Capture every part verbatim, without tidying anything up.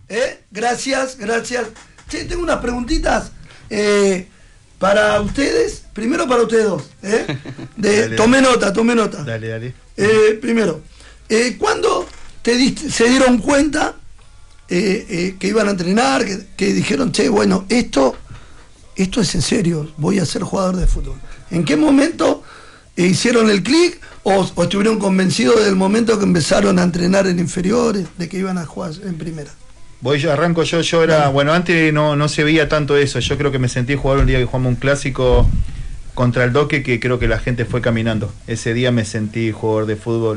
¿Eh? Gracias, gracias. Che, tengo unas preguntitas eh, para ustedes. Primero para ustedes dos. ¿eh? De, dale, tomé dale. nota, tomé nota. Dale, dale. Eh, primero, eh, ¿cuándo te diste, se dieron cuenta eh, eh, que iban a entrenar, que, que dijeron, che, bueno, esto, esto es en serio, voy a ser jugador de fútbol? ¿En qué momento eh, hicieron el clic o, o estuvieron convencidos del momento que empezaron a entrenar en inferiores, de que iban a jugar en primera? Voy yo, arranco yo, yo era, bueno, antes no, no se veía tanto eso, yo creo que me sentí jugar un día que jugamos un clásico contra el Doque, que creo que la gente fue caminando. Ese día me sentí jugador de fútbol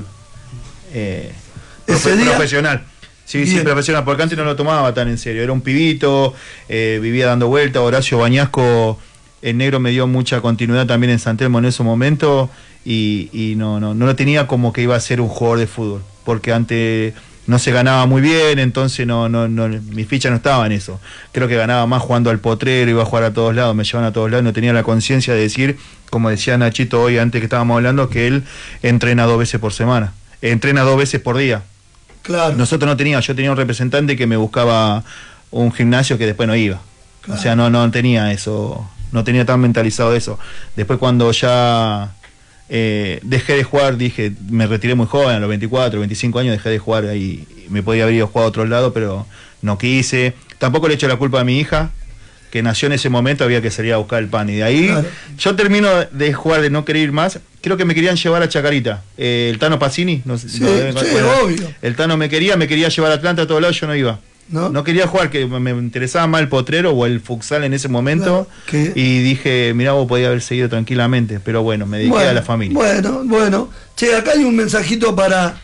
eh, ¿Ese profe día? profesional. Sí, Bien. sí, profesional, porque antes no lo tomaba tan en serio. Era un pibito, eh, vivía dando vuelta. Horacio Bañasco, el negro, me dio mucha continuidad también en San Telmo en ese momento, y, y no, no, no lo tenía como que iba a ser un jugador de fútbol, porque antes no se ganaba muy bien, entonces no, no, no, mi ficha no estaba en eso. Creo que ganaba más jugando al potrero, iba a jugar a todos lados, me llevaban a todos lados, no tenía la conciencia de decir, como decía Nachito hoy antes que estábamos hablando, que él entrena dos veces por semana, entrena dos veces por día. Claro. Nosotros no teníamos, yo tenía un representante que me buscaba un gimnasio que después no iba. Claro. O sea, no, no tenía eso, no tenía tan mentalizado eso. Después cuando ya eh, dejé de jugar, dije, me retiré muy joven, a los veinticuatro, veinticinco años dejé de jugar ahí, me podía haber ido a jugar a otro lado, pero no quise. Tampoco le echo la culpa a mi hija, que nació en ese momento, había que salir a buscar el pan. Y de ahí, claro, yo termino de jugar, de no querer ir más. Creo que me querían llevar a Chacarita. Eh, el Tano Pacini, no sé, sí, no, sí, bueno, obvio. El Tano me quería, me quería llevar a Atlanta a todos lados, yo no iba. ¿No? No quería jugar, que me interesaba más el potrero o el futsal en ese momento. Claro, y dije, mirá, vos podías haber seguido tranquilamente, pero bueno, me dediqué bueno, a la familia. Bueno, bueno. Che, acá hay un mensajito para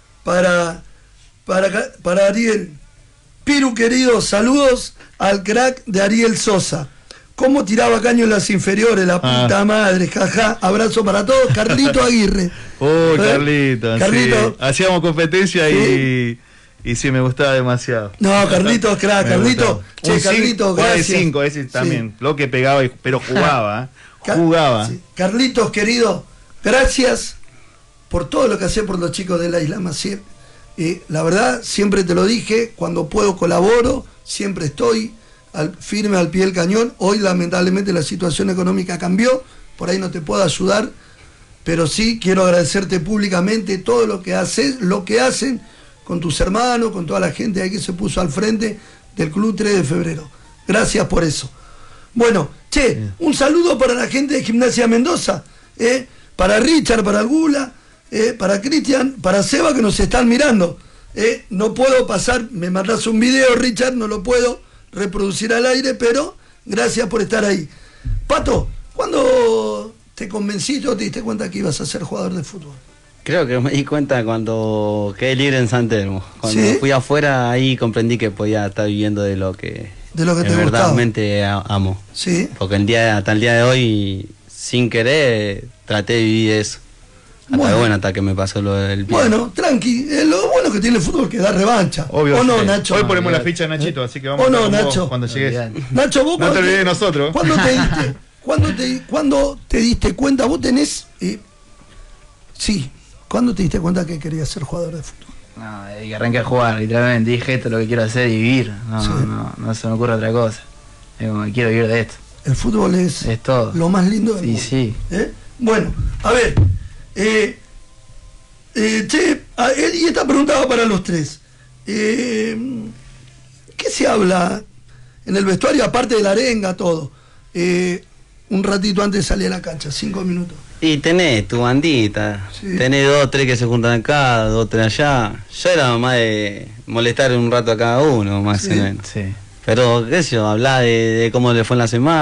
para para, para Ariel. Piru, querido, saludos al crack de Ariel Sosa. ¿Cómo tiraba caño en las inferiores? La puta ah. madre, jaja. Abrazo para todos. Carlito Aguirre. Uy, ¿Eh? Carlito, Carlito. Sí. Hacíamos competencia, ¿sí? y, y sí, me gustaba demasiado. No, Carlitos, crack, Carlito. Che, Carlitos, gracias. De cinco, ese también. Sí. Lo que pegaba, pero jugaba, ¿eh? Jugaba. Sí. Carlitos, querido, gracias por todo lo que hacés por los chicos de la Isla Maciel. Eh, la verdad, siempre te lo dije, cuando puedo colaboro, siempre estoy al, firme al pie del cañón. Hoy lamentablemente la situación económica cambió, por ahí no te puedo ayudar, pero sí quiero agradecerte públicamente todo lo que haces, lo que hacen con tus hermanos, con toda la gente ahí que se puso al frente del Club tres de febrero. Gracias por eso. Bueno, che, un saludo para la gente de Gimnasia Mendoza, eh, para Richard, para Gula, Eh, para Cristian, para Seba, que nos están mirando. Eh, no puedo pasar, me mandas un video, Richard, no lo puedo reproducir al aire, pero gracias por estar ahí. Pato, ¿cuándo te convenciste o te diste cuenta que ibas a ser jugador de fútbol? Creo que me di cuenta cuando quedé libre en San Telmo. Cuando ¿sí? fui afuera, ahí comprendí que podía estar viviendo de lo que, de lo que te verdaderamente amo. ¿Sí? Porque el día, hasta el día de hoy, sin querer, traté de vivir eso. Hasta bueno, bueno, hasta que me pasó lo del pie. Bueno, tranqui. Eh, lo bueno que tiene el fútbol que da revancha. Obvio. ¿O no, sí. Nacho? Hoy ponemos la ficha de Nachito, ¿eh? Así que vamos ¿O no, a Nacho? Vos cuando llegues. Nacho, vos no te olvides de nosotros. ¿Cuándo te diste, cuándo te, cuándo te diste cuenta? Vos tenés... Eh, sí. ¿Cuándo te diste cuenta que querías ser jugador de fútbol? No, desde que arranqué a jugar, literalmente dije, esto es lo que quiero hacer y vivir. No, sí. no, no, no se me ocurre otra cosa. Digo, quiero vivir de esto. El fútbol es, es todo. Lo más lindo del sí, mundo. Sí, ¿Eh? Bueno, a ver... Eh, Eh, che, y esta pregunta va para los tres. Eh, ¿Qué se habla en el vestuario, aparte de la arenga, todo? Eh, un ratito antes de salir a la cancha, cinco minutos. Y tenés tu bandita, sí. Tenés dos, tres que se juntan acá, dos, tres allá. Yo era más de molestar un rato a cada uno, más sí. o menos. Sí. Pero, qué sé yo, hablar de, de cómo le fue en la semana.